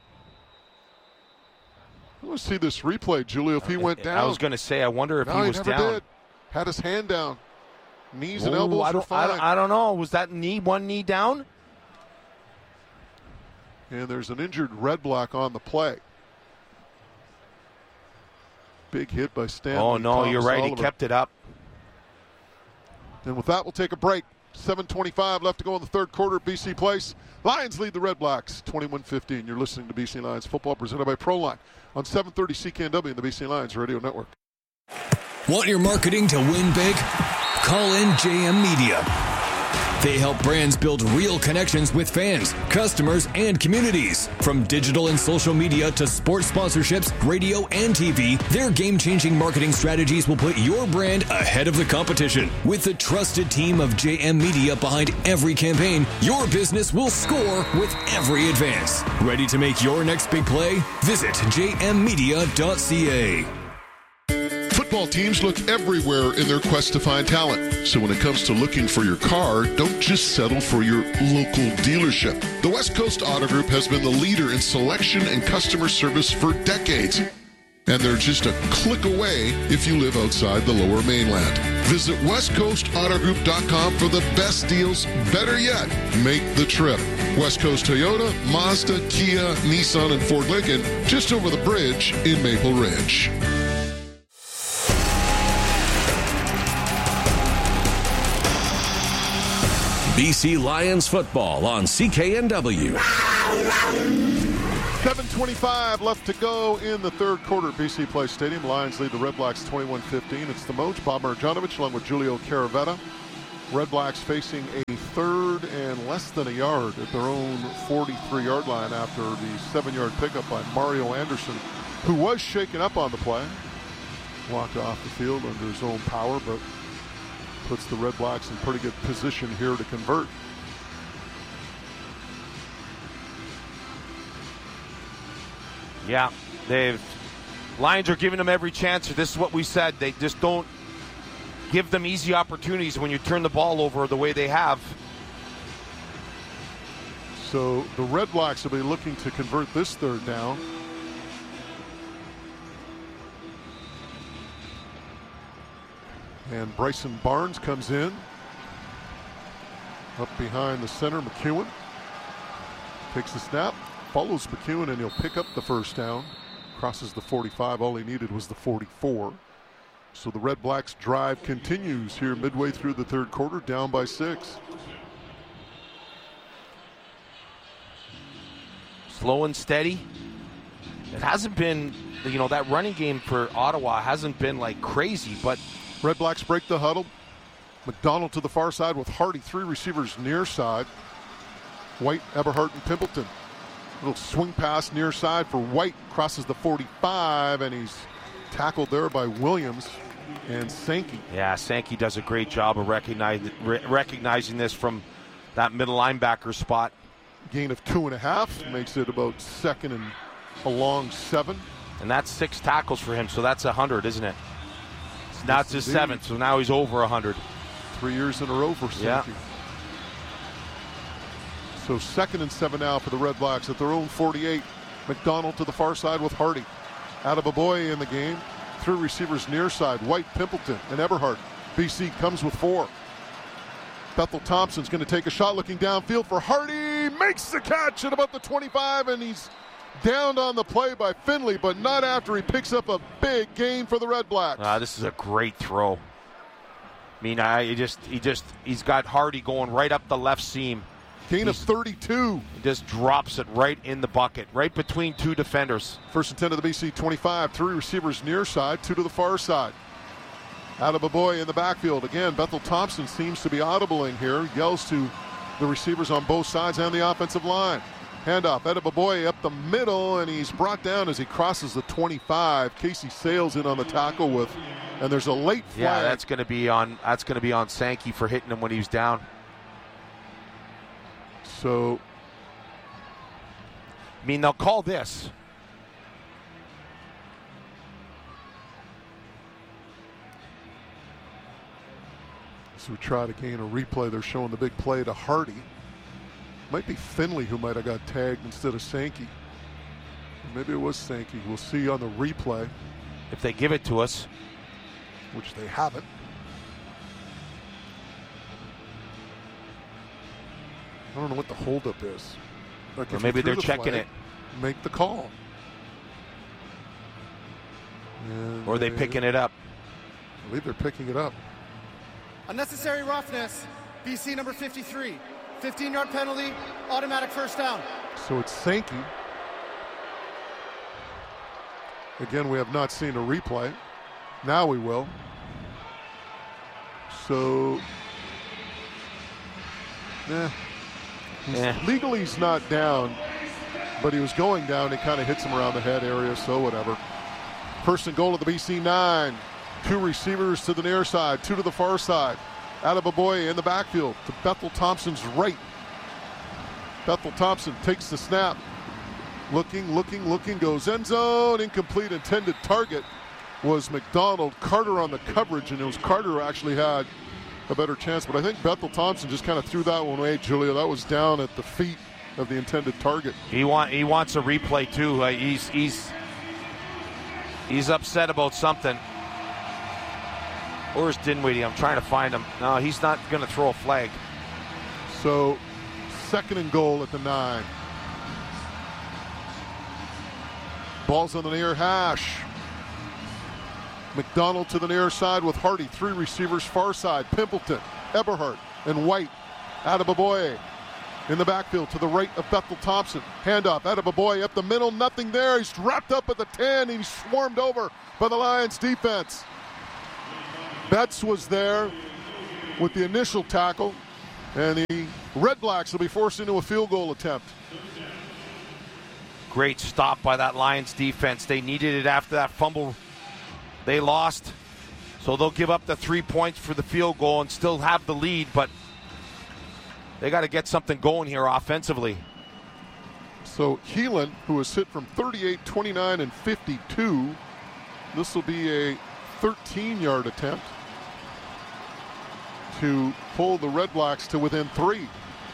Let's see this replay, Julio, if he went down. I was going to say, I wonder if no, he was he never down. Did. Had his hand down. Knees and Ooh, elbows I were don't, fine. I don't, I don't know. Was that knee, one knee down? And there's an injured Red Black on the play. Big hit by Stanley. Oh, no, Thomas you're right. Oliver. He kept it up. And with that, we'll take a break. seven twenty-five left to go in the third quarter at B C Place. Lions lead the Red Blacks twenty-one fifteen. You're listening to B C Lions football presented by Proline on seven thirty C K N W and the B C Lions Radio Network. Want your marketing to win big? Call in J M Media. They help brands build real connections with fans, customers, and communities. From digital and social media to sports sponsorships, radio, and T V, their game-changing marketing strategies will put your brand ahead of the competition. With the trusted team of J M Media behind every campaign, your business will score with every advance. Ready to make your next big play? Visit j m media dot c a. Football teams look everywhere in their quest to find talent. So when it comes to looking for your car, don't just settle for your local dealership. The West Coast Auto Group has been the leader in selection and customer service for decades. And they're just a click away if you live outside the Lower Mainland. Visit west coast auto group dot com for the best deals. Better yet, make the trip. West Coast Toyota, Mazda, Kia, Nissan, and Ford Lincoln, just over the bridge in Maple Ridge. B C Lions football on C K N W. seven twenty-five left to go in the third quarter at B C Place Stadium. Lions lead the Red Blacks twenty-one fifteen. It's the Moach, Bob Marjanovic, along with Julio Caravetta. Red Blacks facing a third and less than a yard at their own forty-three-yard line after the seven-yard pickup by Mario Anderson, who was shaken up on the play. Walked off the field under his own power, but puts the Red Blacks in pretty good position here to convert. Yeah, they've Lions are giving them every chance. This is what we said. They just don't give them easy opportunities when you turn the ball over the way they have. So the Red Blacks will be looking to convert this third down. And Bryson Barnes comes in. Up behind the center, McEwen. Takes the snap, follows McEwen, and he'll pick up the first down. Crosses the forty-five. All he needed was the forty-four. So the Red Blacks drive continues here midway through the third quarter, down by six. Slow and steady. It hasn't been, you know, that running game for Ottawa hasn't been like crazy, but Red Blacks break the huddle. McDonald to the far side with Hardy, three receivers near side. White, Eberhardt, and Pimpleton. Little swing pass near side for White, crosses the forty-five, and he's tackled there by Williams and Sankey. Yeah, Sankey does a great job of recognize, re- recognizing this from that middle linebacker spot. Gain of two and a half, makes it about second and a long seven. And that's six tackles for him, so that's a hundred, isn't it? Now it's his Indeed. seventh, so now he's over a hundred. Three years in a row for Sankey. Yeah. So second and seven now for the Red Blacks at their own forty-eight. McDonald to the far side with Hardy. Adebaboye in the game. Three receivers near side. White, Pimpleton, and Eberhardt. B C comes with four. Bethel Thompson's going to take a shot looking downfield for Hardy. Makes the catch at about the twenty-five, and he's downed on the play by Finley, but not after he picks up a big gain for the Red Blacks. Uh, this is a great throw. I mean, I he just he just he's got Hardy going right up the left seam. Gain of thirty-two. He just drops it right in the bucket, right between two defenders. First and ten to the B C twenty-five. Three receivers near side, two to the far side. Adebaboye in the backfield. Again, Bethel Thompson seems to be audibling here. Yells to the receivers on both sides and the offensive line. Handoff, Adebaboye up the middle, and he's brought down as he crosses the twenty-five. Casey Sales in on the tackle with, and there's a late flag. Yeah, that's going to be on. That's going to be on Sankey for hitting him when he was down. So, I mean, they'll call this. So we try to gain a replay. They're showing the big play to Hardy. Might be Finley who might have got tagged instead of Sankey. Maybe it was Sankey. We'll see on the replay. If they give it to us. Which they haven't. I don't know what the holdup is. Like Or if maybe you threw they're the checking flag, it. Make the call. And Or are they picking it up? I believe they're picking it up. Unnecessary roughness. B C number fifty-three. fifteen-yard penalty. Automatic first down. So it's Sankey. Again, we have not seen a replay. Now we will. So, eh. He's, Eh. legally he's not down, but he was going down. He kind of hits him around the head area, so whatever. First and goal at the B C nine. Two receivers to the near side, two to the far side. Adebaboye in the backfield to Bethel Thompson's right. Bethel Thompson takes the snap. Looking, looking, looking, goes end zone. Incomplete. Intended target was McDonald. Carter on the coverage, and it was Carter who actually had a better chance. But I think Bethel Thompson just kind of threw that one away, Julia. That was down at the feet of the intended target. He want he wants a replay too. Uh, he's he's he's upset about something. Where's Dinwiddie? I'm trying to find him. No, he's not going to throw a flag. So, second and goal at the nine. Ball's on the near hash. McDonald to the near side with Hardy. Three receivers far side. Pimpleton, Eberhardt, and White. Adebaboye in the backfield to the right of Bethel Thompson. Handoff out of a boy up the middle, nothing there. He's wrapped up at the ten. He's swarmed over by the Lions defense. Betts was there with the initial tackle, and the Red Blacks will be forced into a field goal attempt. Great stop by that Lions defense. They needed it after that fumble they lost. So they'll give up the three points for the field goal and still have the lead, but they got to get something going here offensively. So Heelan, who was hit from thirty-eight, twenty-nine, and fifty-two, this will be a thirteen-yard attempt to pull the Red Blacks to within three.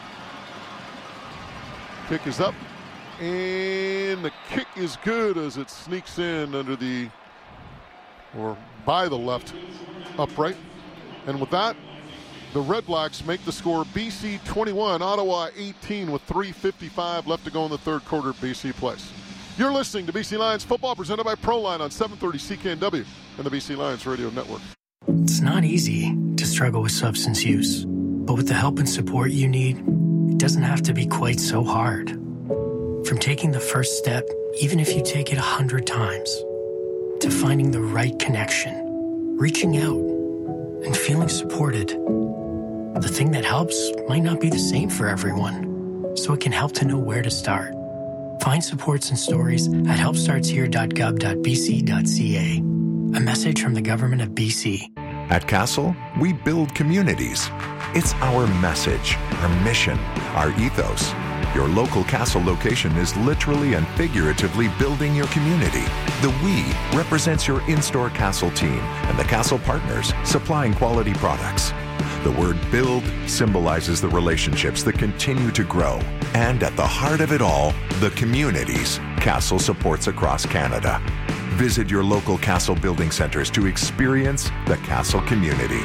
Kick is up, and the kick is good as it sneaks in under the, or by the left upright. And with that, the Red Blacks make the score B C twenty-one, Ottawa eighteen with three fifty-five left to go in the third quarter. B C plays. You're listening to B C Lions football presented by Proline on seven thirty C K N W and the B C Lions Radio Network. It's not easy to struggle with substance use, but with the help and support you need, it doesn't have to be quite so hard. From taking the first step, even if you take it a hundred times, to finding the right connection, reaching out, and feeling supported. The thing that helps might not be the same for everyone, so it can help to know where to start. Find supports and stories at help starts here dot gov dot b c dot c a. A message from the Government of B C. At Castle, we build communities. It's our message, our mission, our ethos. Your local Castle location is literally and figuratively building your community. The we represents your in-store Castle team and the Castle partners supplying quality products. The word build symbolizes the relationships that continue to grow. And at the heart of it all, the communities Castle supports across Canada. Visit your local Castle building centers to experience the Castle community.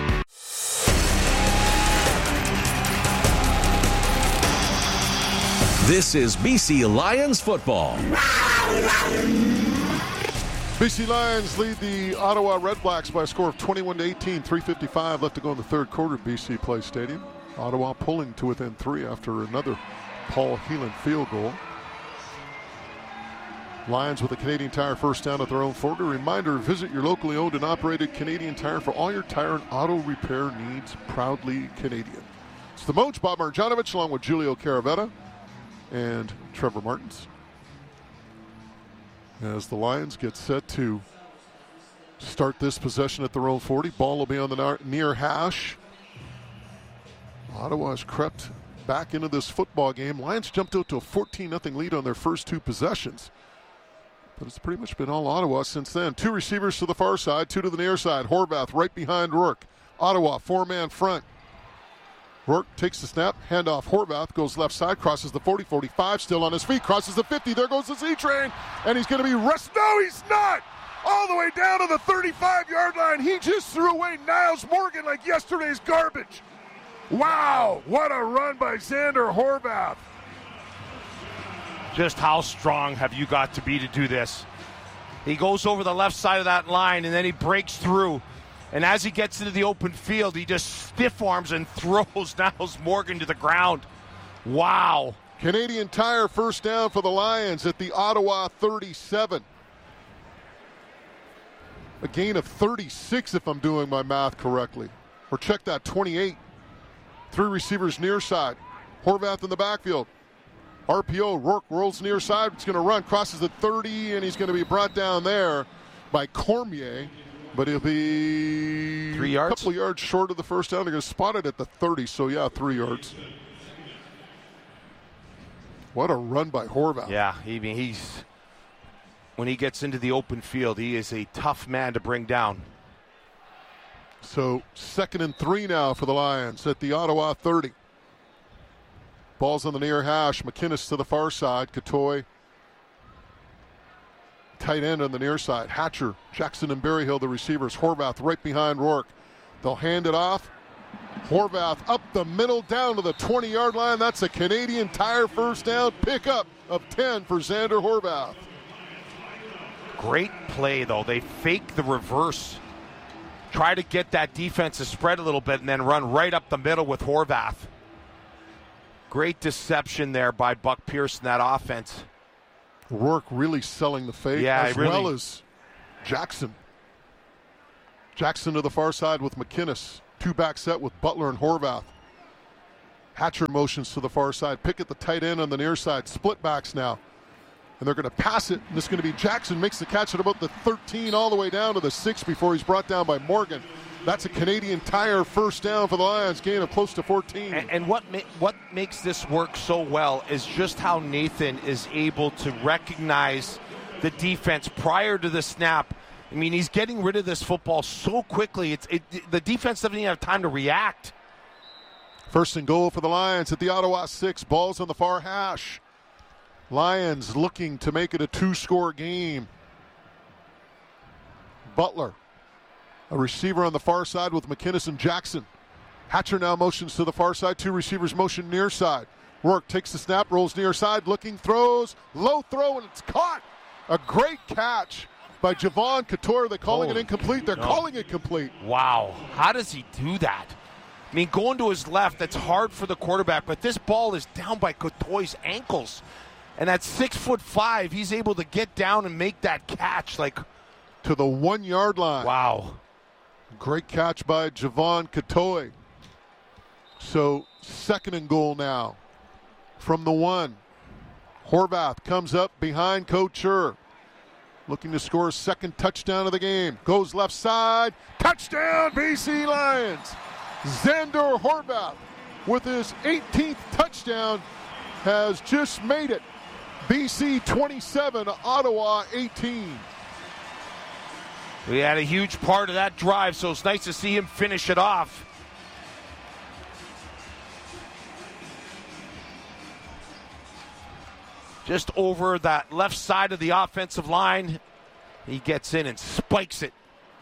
This is B C Lions football. B C Lions lead the Ottawa Red Blacks by a score of twenty-one to eighteen. three fifty-five left to go in the third quarter at B C Place Stadium. Ottawa pulling to within three after another Paul Heelan field goal. Lions with a Canadian Tire first down at their own forty. Reminder, visit your locally owned and operated Canadian Tire for all your tire and auto repair needs. Proudly Canadian. It's the Moj, Bob Marjanovic, along with Julio Caravetta and Trevor Martins. As the Lions get set to start this possession at their own forty. Ball will be on the near hash. Ottawa has crept back into this football game. Lions jumped out to a fourteen nothing lead on their first two possessions. But it's pretty much been all Ottawa since then. Two receivers to the far side, two to the near side. Horvath right behind Rourke. Ottawa, four-man front. Rourke takes the snap, handoff. Horvath goes left side, crosses the forty, forty-five, still on his feet, crosses the fifty. There goes the Z-Train, and he's going to be rest. No, he's not! All the way down to the thirty-five-yard line. He just threw away Niles Morgan like yesterday's garbage. Wow, what a run by Xander Horvath. Just how strong have you got to be to do this? He goes over the left side of that line, and then he breaks through. And as he gets into the open field, he just stiff arms and throws Niles Morgan to the ground. Wow. Canadian Tire first down for the Lions at the Ottawa thirty-seven. A gain of thirty-six if I'm doing my math correctly. Or check that, twenty-eight. Three receivers near side. Horvath in the backfield. R P O, Rourke rolls near side. He's going to run, crosses the thirty, and he's going to be brought down there by Cormier. But he'll be three yards? A couple of yards short of the first down. They're going to spot it at the thirty, so yeah, three yards. What a run by Horvath. Yeah, I mean, he's, when he gets into the open field, he is a tough man to bring down. So second and three now for the Lions at the Ottawa thirty. Ball's on the near hash. McInnes to the far side. Catoy, tight end on the near side. Hatcher, Jackson, and Berryhill, the receivers. Horvath right behind Rourke. They'll hand it off. Horvath up the middle down to the twenty-yard line. That's a Canadian Tire first down pickup of ten for Xander Horvath. Great play, though. They fake the reverse. Try to get that defense to spread a little bit and then run right up the middle with Horvath. Great deception there by Buck Pierce in that offense. Rourke really selling the fake, yeah, as really. well as Jackson. Jackson to the far side with McInnes. Two back set with Butler and Horvath. Hatcher motions to the far side. Pickett the tight end on the near side. Split backs now. And they're going to pass it. And this is going to be Jackson. Makes the catch at about the thirteen all the way down to the six before he's brought down by Morgan. That's a Canadian Tire first down for the Lions, gain of close to fourteen. And, and what ma- what makes this work so well is just how Nathan is able to recognize the defense prior to the snap. I mean, he's getting rid of this football so quickly. It's it, the defense doesn't even have time to react. First and goal for the Lions at the Ottawa six. Ball's on the far hash. Lions looking to make it a two-score game. Butler, a receiver on the far side with McInnes and Jackson. Hatcher now motions to the far side. Two receivers motion near side. Rourke takes the snap, rolls near side, looking, throws, low throw, and it's caught. A great catch by Javon Couture. They're calling Holy it incomplete. They're no. calling it complete. Wow. How does he do that? I mean, going to his left, that's hard for the quarterback, but this ball is down by Couture's ankles. And at six foot five, he's able to get down and make that catch like to the one-yard line. Wow. Great catch by Javon Couture. So second and goal now from the one. Horvath comes up behind Couture. Looking to score a second touchdown of the game. Goes left side. Touchdown, B C Lions. Xander Horvath with his eighteenth touchdown has just made it. B C twenty-seven, Ottawa eighteen. We had a huge part of that drive, so it's nice to see him finish it off. Just over that left side of the offensive line, he gets in and spikes it.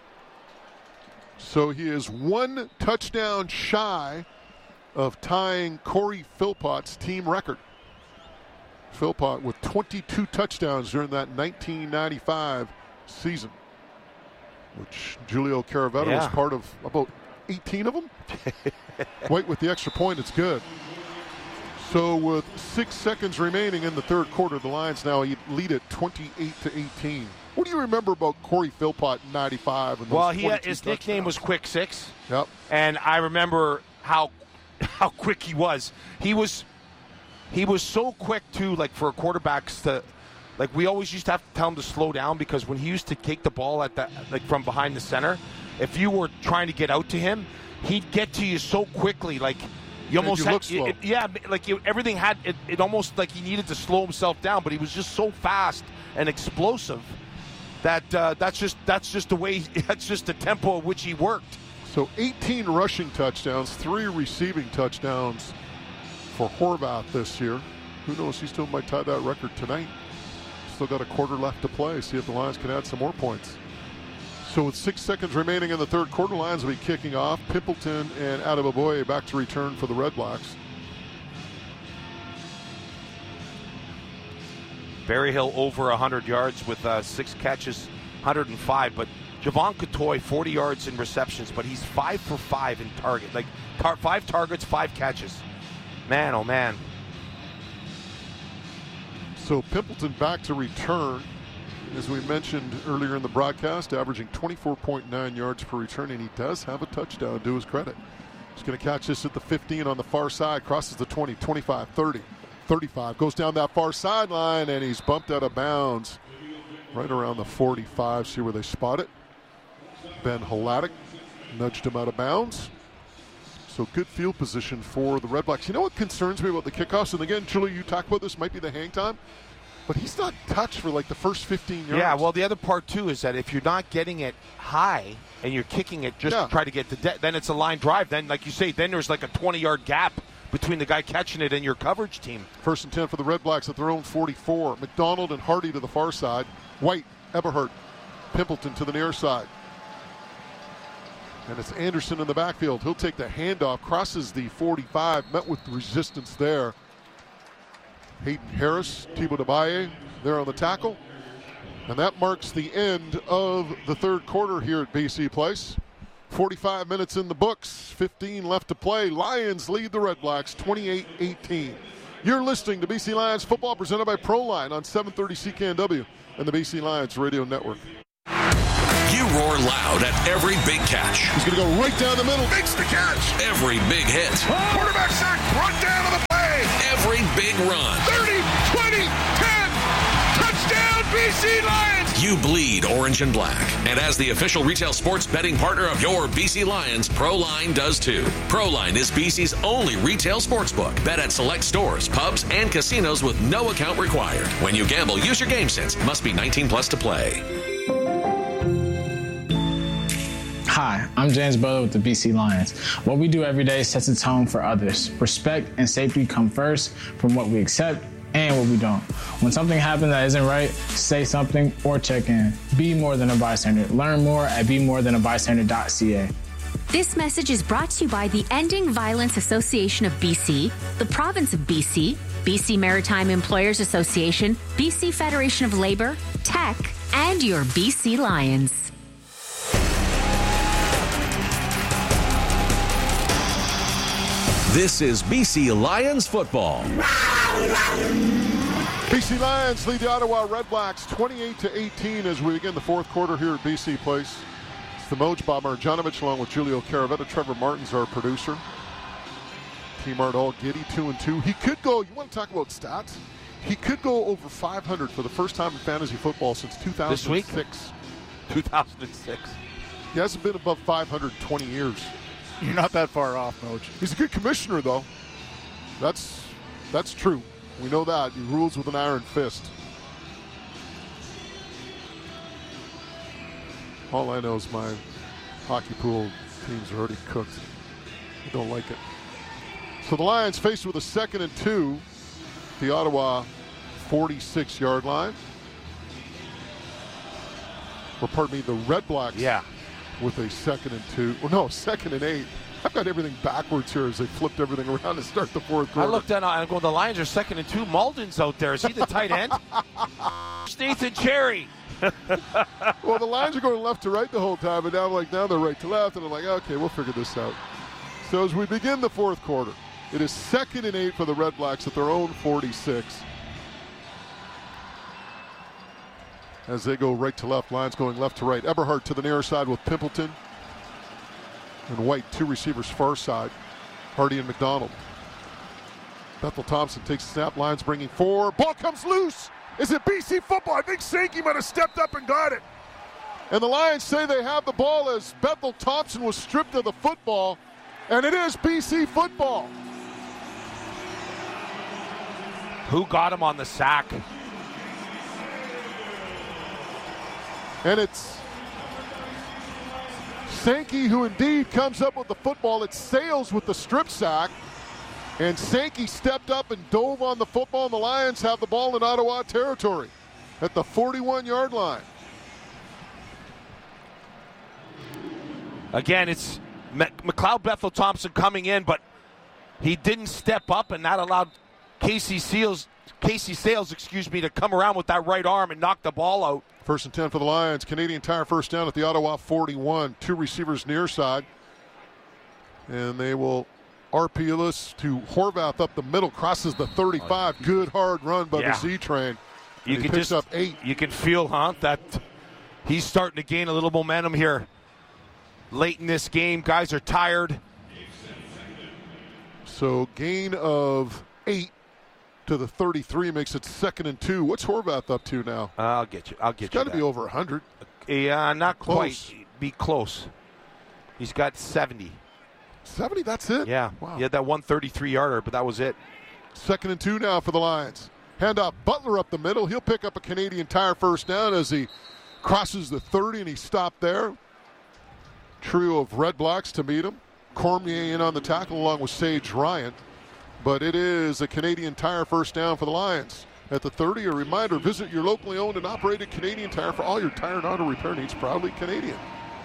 So he is one touchdown shy of tying Corey Philpott's team record. Philpott with twenty-two touchdowns during that nineteen ninety-five season, which Julio Caraveto yeah. was part of about eighteen of them. White with the extra point, it's good. So with six seconds remaining in the third quarter, the Lions now lead it twenty-eight to eighteen. What do you remember about Corey Philpott in ninety-five? And those well, he had, his touchdowns? nickname was Quick Six. Yep. And I remember how how quick he was. He was he was so quick too, like for quarterbacks to like we always used to have to tell him to slow down because when he used to take the ball at that like from behind the center, if you were trying to get out to him, he'd get to you so quickly, like you almost you had, look slow. It, yeah, like you, everything had it, it almost like he needed to slow himself down, but he was just so fast and explosive that uh, that's just that's just the way that's just the tempo at which he worked. So eighteen rushing touchdowns, three receiving touchdowns for Horvath this year. Who knows? He still might tie that record tonight. Still got a quarter left to play. See if the Lions can add some more points. So with six seconds remaining in the third quarter, Lions will be kicking off. Pimpleton and Adeboboye back to return for the Red Blacks. Berryhill over one hundred yards with uh, six catches, one hundred five. But Javon Couture, forty yards in receptions, but he's five for five in target. Like tar- five targets, five catches. Man, oh man. So Pimpleton back to return. As we mentioned earlier in the broadcast, averaging twenty-four point nine yards per return, and he does have a touchdown to his credit. He's going to catch this at the fifteen on the far side, crosses the twenty, twenty-five, thirty, thirty-five, goes down that far sideline, and he's bumped out of bounds right around the forty-five. See where they spot it? Ben Hladek nudged him out of bounds. So good field position for the Red Blacks. You know what concerns me about the kickoffs? And again, Chili, you talk about this, might be the hang time. But he's not touched for like the first fifteen yards. Yeah, well, the other part, too, is that if you're not getting it high and you're kicking it just yeah. to try to get the de- then it's a line drive. Then, like you say, then there's like a twenty-yard gap between the guy catching it and your coverage team. First and ten for the Red Blacks at their own forty-four. McDonald and Hardy to the far side. White, Eberhardt, Pimpleton to the near side. And it's Anderson in the backfield. He'll take the handoff, crosses the forty-five, met with resistance there. Hayden Harris, Thibaut Dabaye there on the tackle. And that marks the end of the third quarter here at B C Place. forty-five minutes in the books, fifteen left to play. Lions lead the Red Blacks twenty-eight eighteen. You're listening to B C Lions football presented by ProLine on seven thirty C K N W and the B C Lions Radio Network. You roar loud at every big catch. He's going to go right down the middle. Makes the catch. Every big hit. Oh. Quarterback sack. Brought down to the play. Every big run. thirty, twenty, ten. Touchdown B C Lions. You bleed orange and black. And as the official retail sports betting partner of your B C Lions, ProLine does too. ProLine is B C's only retail sportsbook. Bet at select stores, pubs, and casinos with no account required. When you gamble, use your game sense. Must be nineteen plus to play. Hi, I'm James Butler with the B C Lions. What we do every day sets a tone for others. Respect and safety come first from what we accept and what we don't. When something happens that isn't right, say something or check in. Be more than a bystander. Learn more at be more than a bystander dot c a. This message is brought to you by the Ending Violence Association of B C, the Province of B C, B C Maritime Employers Association, B C Federation of Labor, Tech, and your B C Lions. This is B C Lions football. B C Lions lead the Ottawa Red Blacks twenty-eight to eighteen as we begin the fourth quarter here at B C Place. It's the Moj Bomber, Jonovich, along with Julio Caravetta. Trevor Martin's our producer. Team Art all giddy, two and two. He could go, you want to talk about stats? He could go over five hundred for the first time in fantasy football since two thousand six. This week? two thousand six. He hasn't been above five hundred in twenty years. You're not that far off, Moj. He's a good commissioner, though. That's that's true. We know that. He rules with an iron fist. All I know is my hockey pool teams are already cooked. I don't like it. So the Lions faced with a second and two, the Ottawa forty-six-yard line. Or pardon me, the Red Blacks. Yeah. With a second and two. Well, no, second and eight. I've got everything backwards here as they flipped everything around to start the fourth quarter. I looked at it, I'm going, the Lions are second and two. Malden's out there. Is he the tight end? Nathan Cherry. Well, the Lions are going left to right the whole time, and now I'm like, now they're right to left, and I'm like, okay, we'll figure this out. So as we begin the fourth quarter, it is second and eight for the Red Blacks at their own forty-six. As they go right to left, Lions going left to right. Eberhardt to the near side with Pimpleton and White, two receivers far side. Hardy and McDonald. Bethel Thompson takes a snap. Lions bringing four. Ball comes loose. Is it B C football? I think Sankey might have stepped up and got it. And the Lions say they have the ball as Bethel Thompson was stripped of the football. And it is B C football. Who got him on the sack? And it's Sankey who indeed comes up with the football. It sails with the strip sack. And Sankey stepped up and dove on the football, and the Lions have the ball in Ottawa territory at the forty-one-yard line. Again, it's McLeod Bethel Thompson coming in, but he didn't step up, and that allowed Casey Seals, Casey Sales, excuse me, to come around with that right arm and knock the ball out. First and ten for the Lions. Canadian Tire first down at the Ottawa forty-one. Two receivers near side. And they will R P this to Horvath up the middle. Crosses the thirty-five. Good hard run by Yeah. the Z-Train. You he can picks just up eight. You can feel, huh, that he's starting to gain a little momentum here late in this game. Guys are tired. So gain of eight to the thirty-three makes it second and two. What's Horvath up to now? I'll get you. I'll get It's you. got to be that. over one hundred. Yeah, not Close. quite. Be close. He's got seventy. seventy, that's it? Yeah. Wow. He had that one thirty-three yarder, but that was it. Second and two now for the Lions. Hand off Butler up the middle. He'll pick up a Canadian Tire first down as he crosses the thirty, and he stopped there. Trio of Red Blacks to meet him. Cormier in on the tackle along with Sage Ryan. But it is a Canadian Tire first down for the Lions. At the thirty, a reminder, visit your locally owned and operated Canadian Tire for all your tire and auto repair needs. Proudly Canadian.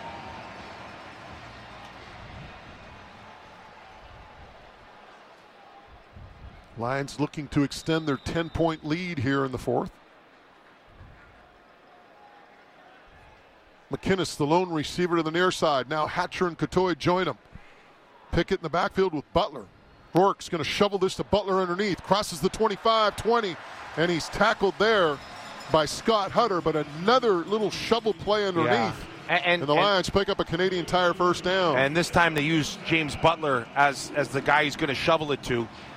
Lions looking to extend their ten-point lead here in the fourth. McInnes, the lone receiver to the near side. Now Hatcher and Cottoy join him. Pickett in the backfield with Butler. Rourke's going to shovel this to Butler underneath. Crosses the twenty-five twenty, and he's tackled there by Scott Hutter, but another little shovel play underneath. Yeah. And, and, and the Lions and, pick up a Canadian Tire first down. And this time they use James Butler as, as the guy he's going to shovel it to.